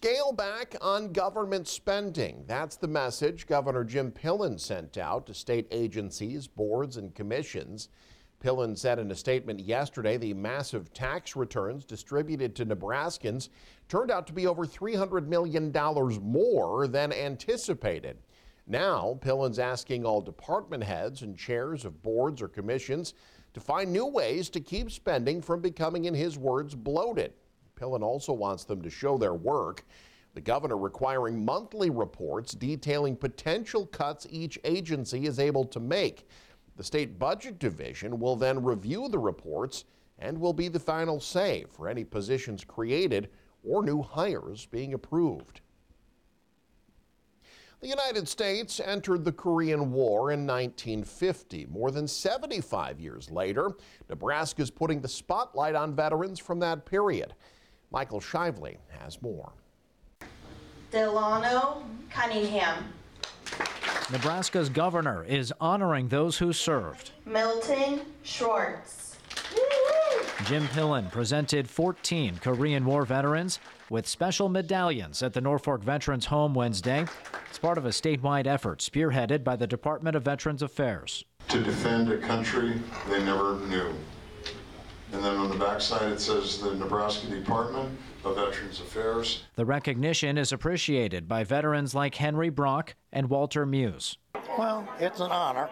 Scale back on government spending. That's the message Governor Jim Pillen sent out to state agencies, boards, and commissions. Pillen said in a statement yesterday the massive tax returns distributed to Nebraskans turned out to be over $300 million more than anticipated. Now, Pillen's asking all department heads and chairs of boards or commissions to find new ways to keep spending from becoming, in his words, bloated. Pillen also wants them to show their work. The governor requiring monthly reports detailing potential cuts each agency is able to make. The state budget division will then review the reports and will be the final say for any positions created or new hires being approved. The United States entered the Korean War in 1950. More than 75 years later, Nebraska is putting the spotlight on veterans from that period. Michael Shively has more. Delano Cunningham. Nebraska's governor is honoring those who served. Milton Schwartz. Jim Pillen presented 14 Korean War veterans with special medallions at the Norfolk Veterans Home Wednesday. It's part of a statewide effort spearheaded by the Department of Veterans Affairs. To defend a country they never knew. And then on the backside it says the Nebraska Department of Veterans Affairs. The recognition is appreciated by veterans like Henry Brock and Walter Muse. Well, it's an honor.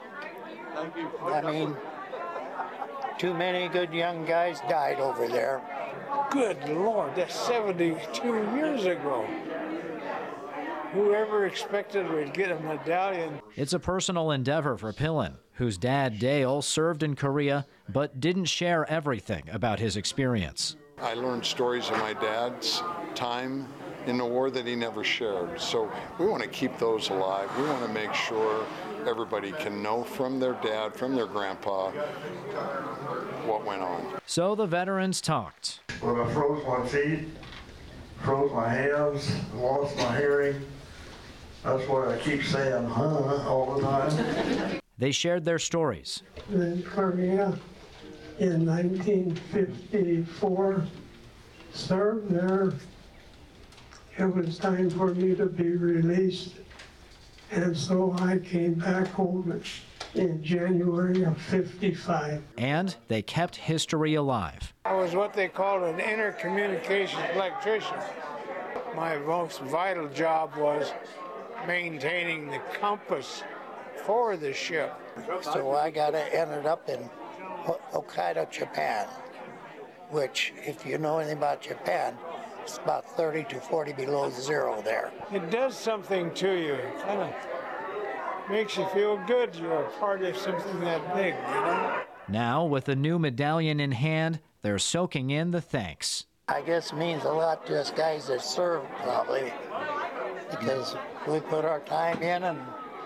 I mean, too many good young guys died over there. Good Lord, that's 72 years ago. Whoever expected we'd get a medallion. It's a personal endeavor for Pillen, whose dad, Dale, served in Korea but didn't share everything about his experience. I learned stories of my dad's time in the war that he never shared. So we want to keep those alive. We want to make sure everybody can know from their dad, from their grandpa, what went on. So the veterans talked. When I froze my feet, froze my hands, lost my hearing, that's why I keep saying, all the time. They shared their stories. In Korea in 1954, served there. It was time for me to be released. And so I came back home in January of '55. And they kept history alive. I was what they called an intercommunications electrician. My most vital job was maintaining the compass for the ship. So I ended up in Hokkaido, Japan, which, if you know anything about Japan, it's about 30 to 40 below zero there. It does something to you. It kind of makes you feel good you're a part of something that big, you know? Now, with a new medallion in hand, they're soaking in the thanks. I guess it means a lot to us guys that served, probably, because we put our time in, and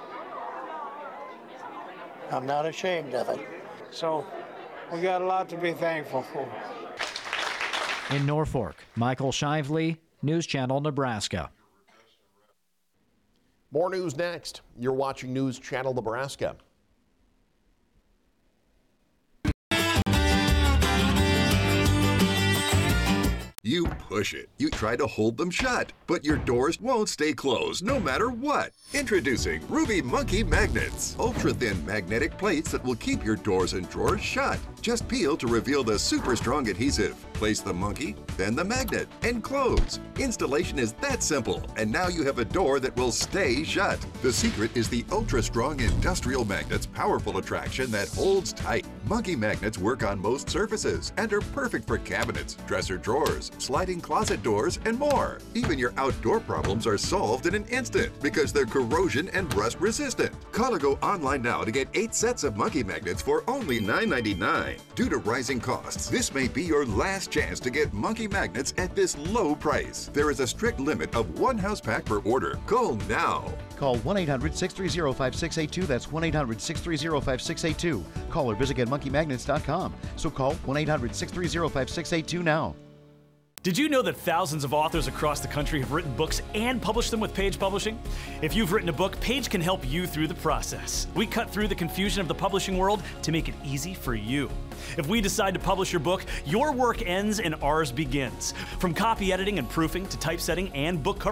I'm not ashamed of it. So we got a lot to be thankful for. In Norfolk, Michael Shively, News Channel, Nebraska. More news next. You're watching News Channel Nebraska. You push it. You try to hold them shut, but your doors won't stay closed no matter what. Introducing Ruby Monkey Magnets. Ultra-thin magnetic plates that will keep your doors and drawers shut. Just peel to reveal the super strong adhesive. Place the monkey, then the magnet, and close. Installation is that simple, and now you have a door that will stay shut. The secret is the ultra-strong industrial magnet's powerful attraction that holds tight. Monkey magnets work on most surfaces and are perfect for cabinets, dresser drawers, sliding closet doors, and more. Even your outdoor problems are solved in an instant because they're corrosion and rust resistant. Call or go online now to get 8 sets of monkey magnets for only $9.99. Due to rising costs, this may be your last chance to get monkey magnets at this low price. There is a strict limit of 1 house pack per order. Call now. Call 1-800-630-5682. That's 1-800-630-5682. Call or visit GetMonkeyMagnets.com. So call 1-800-630-5682 now. Did you know that thousands of authors across the country have written books and published them with Page Publishing? If you've written a book, Page can help you through the process. We cut through the confusion of the publishing world to make it easy for you. If we decide to publish your book, your work ends and ours begins. From copy editing and proofing to typesetting and book cover